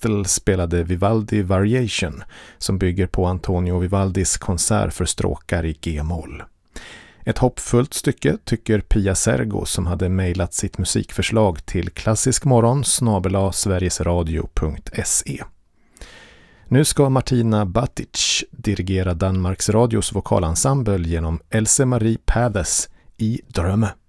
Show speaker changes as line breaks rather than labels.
Bristol spelade Vivaldi Variation som bygger på Antonio Vivaldis konsert för stråkar i G-moll. Ett hoppfullt stycke tycker Pia Sergo som hade mejlat sitt musikförslag till klassiskmorgon@sverigesradio.se. Nu ska Martina Batic dirigera Danmarks Radios vokalensemble genom Else Marie Pädes i Drömme.